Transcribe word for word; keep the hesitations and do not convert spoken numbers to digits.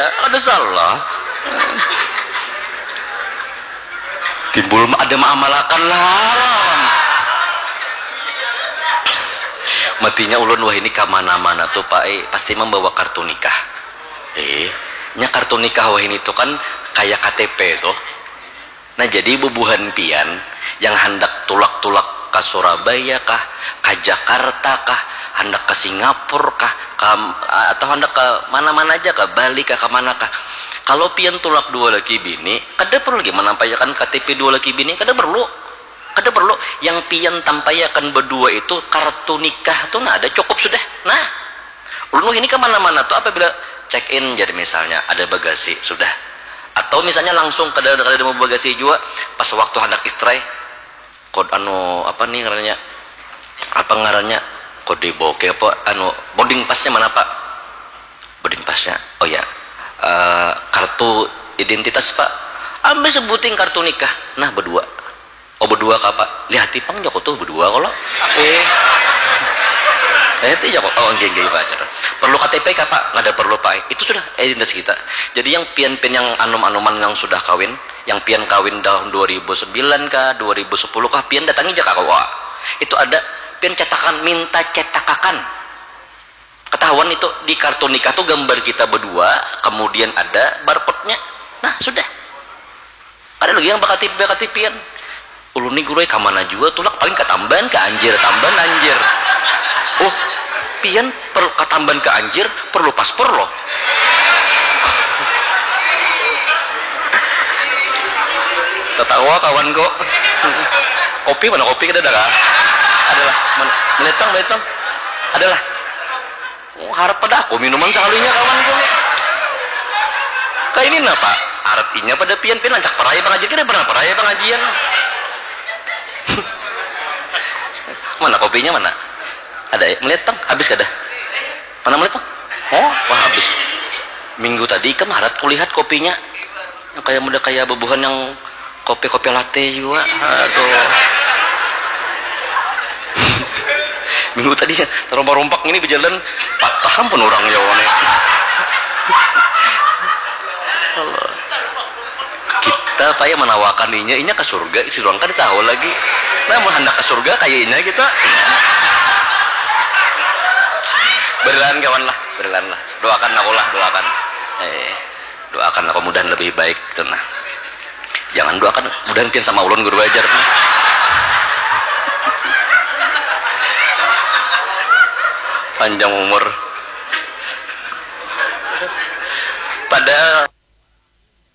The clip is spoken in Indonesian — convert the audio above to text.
ada salah timbul ada maamalakan lah matinya ulun wah ini kemana-mana tuh Pak eh pasti membawa kartu nikah eh nya kartu nikah wah ini tuh kan kayak K T P tuh nah jadi bubuhan pian yang hendak tulak-tulak ke Surabaya kah ke Jakarta kah hendak ke Singapura kah ke, atau hendak ke mana-mana aja kah Bali kah kemana kah kalau pian tulak dua laki bini kada perlu gimana menampilkan K T P dua laki bini kada perlu kada perlu yang pian tampayakan berdua itu kartu nikah tuh nah ada cukup sudah nah ulun ini kemana-mana tuh apabila check in jadi misalnya ada bagasi sudah atau misalnya langsung kada kada mau bagasi juga pas waktu hendak istirahat kod anu apa nih ngarannya apa ngarannya kode boke apa anu boarding passnya mana Pak boarding passnya oh ya uh, kartu identitas Pak ambil sebutin kartu nikah nah berdua oh berdua kah Pak lihat tipang joko tuh berdua kalau eh saya itu joko oh enggak enggak Pak perlu K T P kah Pak nggak ada perlu Pak itu sudah identitas kita jadi yang pian-pian yang anum-anuman yang sudah kawin yang pian kawin tahun dua ribu sembilan kah dua ribu sepuluh kah pian datangi aja kak wah itu ada pian cetakan minta cetakan ketahuan itu di kartu nikah tuh gambar kita berdua kemudian ada barcode-nya nah sudah ada lagi yang bakal tipe bakal tipian ulun nih guru kemana juga tulak paling ketambahan ke anjir tambahan anjir oh pian perlu ketambahan ke anjir perlu paspor loh tertawa kawan kok kopi mana kopi kita ada kah adalah meletang meletang adalah oh, harap pada aku minuman sekalinya kawan kok kayak ini apa harap inya pada pian pian lancak peraya pengajian kita pernah peraya pengajian mana kopinya mana ada ya meletang habis kada mana meletang oh wah habis minggu tadi kemarin kulihat kopinya yang kayak muda kayak bebuhan yang kopi-kopi latte juga aduh minggu tadi ya rompak-rompak ini berjalan patah pun orang jawane kita payah menawarkan inya inya ke surga isi ruang kan tahu lagi nah mau hendak ke surga kayaknya kita berlan kawan lah berlan lah doakan aku lah doakan eh doakan aku mudahan lebih baik tenang jangan doakan mudahan pian sama ulun guru belajar panjang umur pada